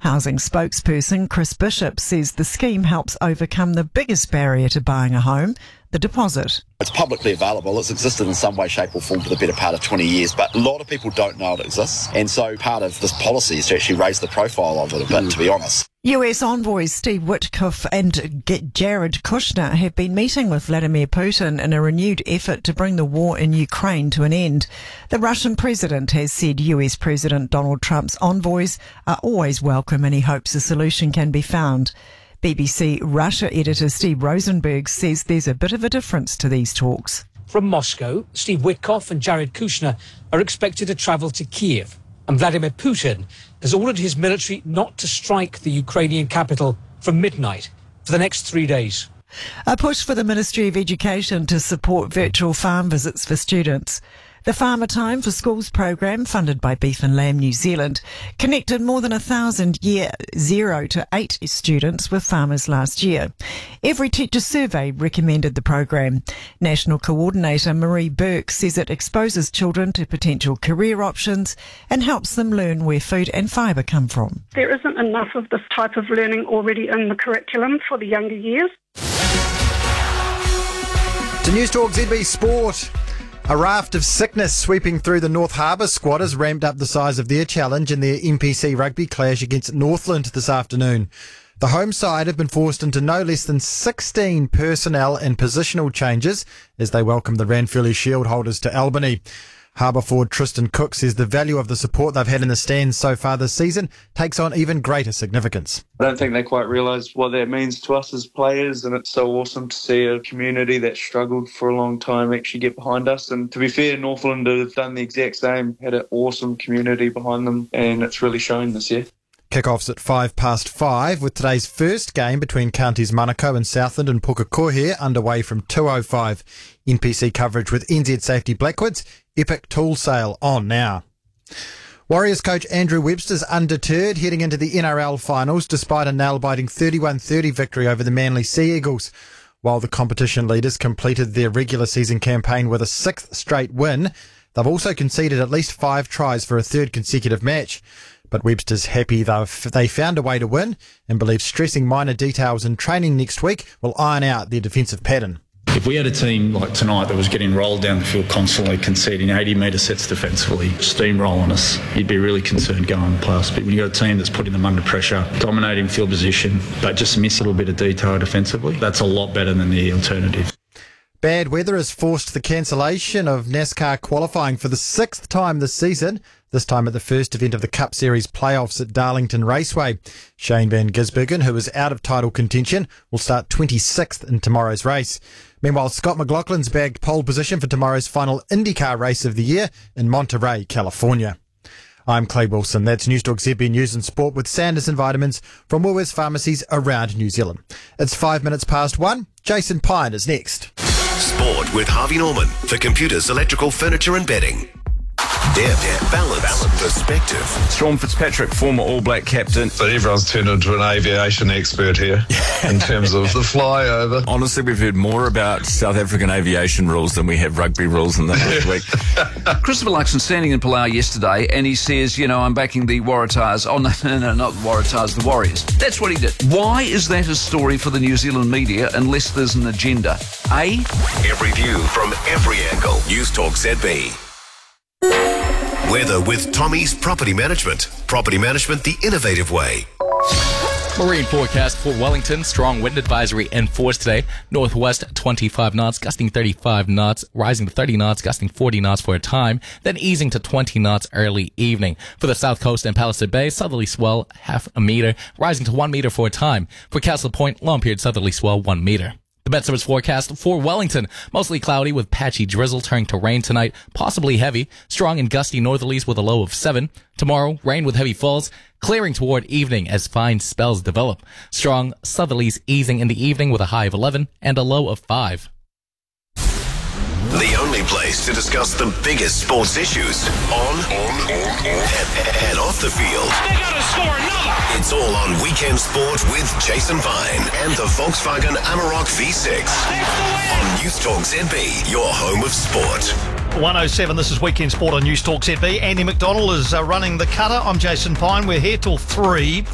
Housing spokesperson Chris Bishop says the scheme helps overcome the biggest barrier to buying a home, the deposit. It's publicly available. It's existed in some way, shape or form for the better part of 20 years, but a lot of people don't know it exists. And so part of this policy is to actually raise the profile of it a bit, to be honest. US envoys Steve Witkoff and Jared Kushner have been meeting with Vladimir Putin in a renewed effort to bring the war in Ukraine to an end. The Russian president has said US President Donald Trump's envoys are always welcome and he hopes a solution can be found. BBC Russia editor Steve Rosenberg says there's a bit of a difference to these talks. From Moscow, Steve Witkoff and Jared Kushner are expected to travel to Kiev, and Vladimir Putin has ordered his military not to strike the Ukrainian capital from midnight for the next 3 days. A push for the Ministry of Education to support virtual farm visits for students. The Farmer Time for Schools program, funded by Beef and Lamb New Zealand, connected more than 1,000 year 0 to 8 students with farmers last year. Every Teacher survey recommended the program. National Coordinator Marie Burke says it exposes children to potential career options and helps them learn where food and fibre come from. There isn't enough of this type of learning already in the curriculum for the younger years. To News Talk ZB Sport. A raft of sickness sweeping through the North Harbour squad has ramped up the size of their challenge in their NPC rugby clash against Northland this afternoon. The home side have been forced into no less than 16 personnel and positional changes as they welcome the Ranfurly Shield holders to Albany. Harbour forward Tristan Cook says the value of the support they've had in the stands so far this season takes on even greater significance. I don't think they quite realise what that means to us as players, and it's so awesome to see a community that struggled for a long time actually get behind us. And to be fair, Northland have done the exact same, had an awesome community behind them, and it's really shown this year. Kick-offs at 5:05 with today's first game between counties Manukau and Southland and Pukekohe underway from 2:05. NPC coverage with NZ Safety Blackwoods. Epic tool sale on now. Warriors coach Andrew Webster's undeterred heading into the NRL finals despite a nail-biting 31-30 victory over the Manly Sea Eagles. While the competition leaders completed their regular season campaign with a 6th straight win, they've also conceded at least 5 tries for a 3rd consecutive match. But Webster's happy they found a way to win and believes stressing minor details in training next week will iron out their defensive pattern. If we had a team like tonight that was getting rolled down the field constantly, conceding 80-metre sets defensively, steamrolling us, you'd be really concerned going past. But when you've got a team that's putting them under pressure, dominating field position, but just miss a little bit of detail defensively, that's a lot better than the alternative. Bad weather has forced the cancellation of NASCAR qualifying for the 6th time this season, this time at the first event of the Cup Series playoffs at Darlington Raceway. Shane Van Gisbergen, who is out of title contention, will start 26th in tomorrow's race. Meanwhile, Scott McLaughlin's bagged pole position for tomorrow's final IndyCar race of the year in Monterey, California. I'm Clay Wilson. That's News Talk ZB News and Sport with Sanderson Vitamins from Woolworths pharmacies around New Zealand. It's 5 minutes past 1. Jason Pine is next. Sport with Harvey Norman for computers, electrical, furniture and bedding. Depth, balance, perspective. Sean Fitzpatrick, former All Black captain. So everyone's turned into an aviation expert here in terms of the flyover. Honestly, we've heard more about South African aviation rules than we have rugby rules in the last week. Christopher Luxon standing in Palau yesterday and he says, I'm backing the Waratahs. Oh, no, not the Waratahs, the Warriors. That's what he did. Why is that a story for the New Zealand media unless there's an agenda? Every view from every angle. News Talk ZB. Weather with Tommy's Property Management. Property management the innovative way. Marine forecast for Wellington. Strong wind advisory in force today. Northwest 25 knots, gusting 35 knots, rising to 30 knots, gusting 40 knots for a time, then easing to 20 knots early evening. For the south coast and Palisade Bay, southerly swell half a meter, rising to 1 meter for a time. For Castle Point, long period southerly swell 1 meter. The Met Service forecast for Wellington. Mostly cloudy with patchy drizzle turning to rain tonight, possibly heavy. Strong and gusty northerlies with a low of 7. Tomorrow, rain with heavy falls, clearing toward evening as fine spells develop. Strong southerlies easing in the evening with a high of 11 and a low of 5. The only place to discuss the biggest sports issues on and off the field. They gotta score another! It's all on Weekend Sport with Jason Vine and the Volkswagen Amarok V6 on News Talk ZB, your home of sport. 107, this is Weekend Sport on News Talk ZB. Andy McDonald is running the cutter. I'm Jason Pine. We're here till 3.